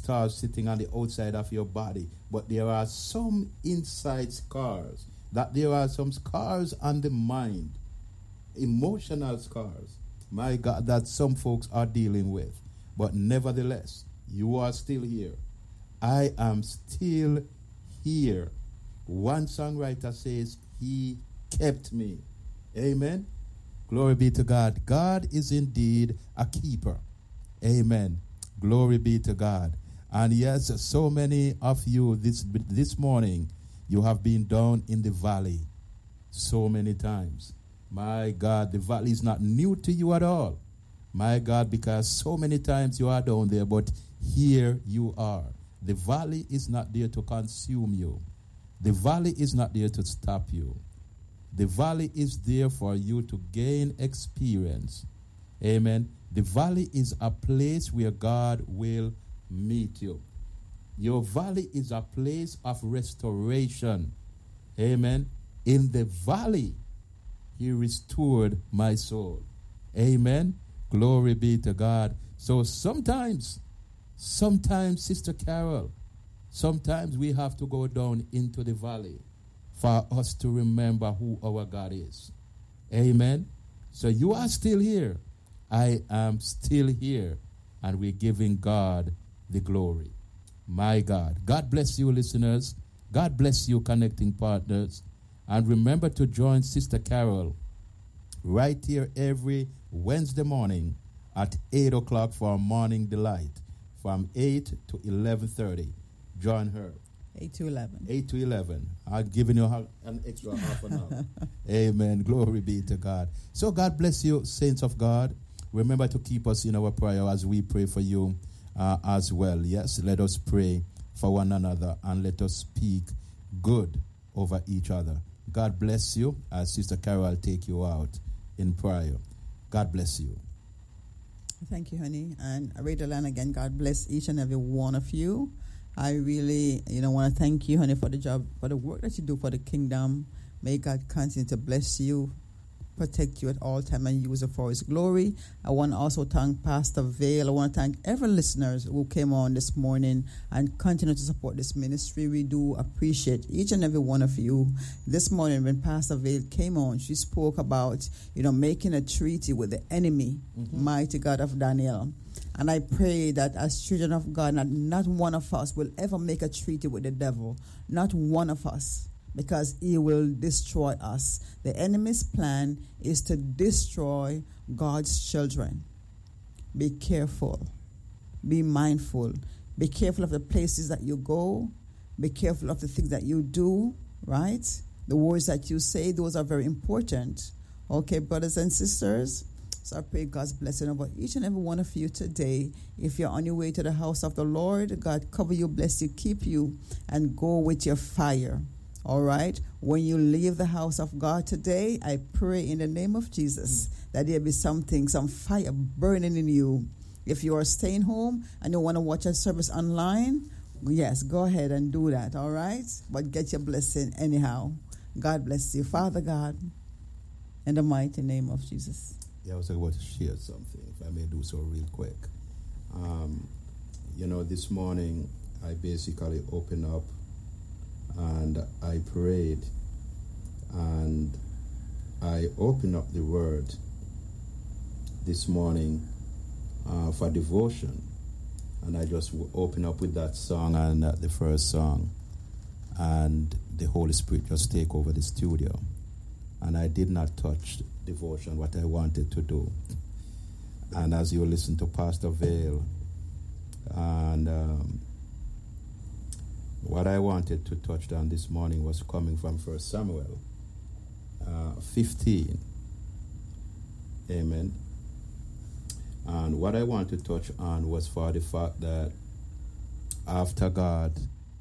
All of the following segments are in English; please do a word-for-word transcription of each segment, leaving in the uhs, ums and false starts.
scars sitting on the outside of your body, but there are some inside scars, that there are some scars on the mind, emotional scars, my God, that some folks are dealing with. But nevertheless, you are still here. I am still here. One songwriter says, he kept me. Amen. Glory be to God. God is indeed a keeper. Amen. Glory be to God. And yes, so many of you this this morning, you have been down in the valley so many times. My God, the valley is not new to you at all. My God, because so many times you are down there, but here you are. The valley is not there to consume you. The valley is not there to stop you. The valley is there for you to gain experience. Amen. The valley is a place where God will meet you. Your valley is a place of restoration. Amen. In the valley, he restored my soul. Amen. Glory be to God. So sometimes, sometimes, Sister Carol, sometimes we have to go down into the valley for us to remember who our God is. Amen. So you are still here. I am still here. And we're giving God the glory. My God. God bless you, listeners. God bless you, connecting partners. And remember to join Sister Carol right here every Wednesday morning at eight o'clock for Morning Delight from eight to eleven thirty. Join her. eight to eleven. eight to eleven. I've given you an extra half an hour. Amen. Glory be to God. So God bless you, saints of God. Remember to keep us in our prayer as we pray for you uh, as well. Yes, let us pray for one another and let us speak good over each other. God bless you as Sister Carol will take you out in prayer. God bless you. Thank you, honey. And Radio Land again, God bless each and every one of you. I really, you know, want to thank you, honey, for the job, for the work that you do for the kingdom. May God continue to bless you, protect you at all time, and use it for his glory. I want to also thank Pastor Vale. I want to thank every listeners who came on this morning and continue to support this ministry. We do appreciate each and every one of you. This morning when Pastor Vale came on, she spoke about, you know, making a treaty with the enemy, mm-hmm. mighty God of Daniel. And I pray that as children of God, not, not one of us will ever make a treaty with the devil. Not one of us. Because he will destroy us. The enemy's plan is to destroy God's children. Be careful. Be mindful. Be careful of the places that you go. Be careful of the things that you do, right? The words that you say, those are very important. Okay, brothers and sisters? So I pray God's blessing over each and every one of you today. If you're on your way to the house of the Lord, God cover you, bless you, keep you, and go with your fire. All right. When you leave the house of God today, I pray in the name of Jesus mm. that there be something, some fire burning in you. If you are staying home and you want to watch a service online, yes, go ahead and do that. All right. But get your blessing anyhow. God bless you. Father God, in the mighty name of Jesus. Yeah, I was about to share something, if I may do so real quick. Um, you know, this morning I basically opened up and I prayed, and I opened up the word this morning uh, for devotion, and I just w- opened up with that song and uh, the first song, and the Holy Spirit just take over the studio, and I did not touch devotion, what I wanted to do. And as you listen to Pastor Vale, and um, what I wanted to touch on this morning was coming from First Samuel uh, fifteen. Amen. And what I want to touch on was for the fact that after God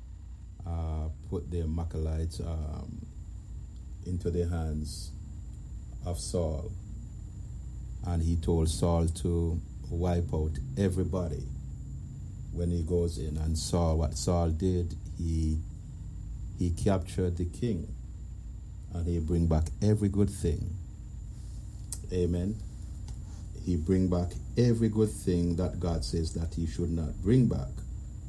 uh, put the Amalekites um, into the hands of Saul, and he told Saul to wipe out everybody when he goes in, and Saul, what Saul did, he he captured the king, and he bring back every good thing. Amen. He bring back every good thing that God says that he should not bring back.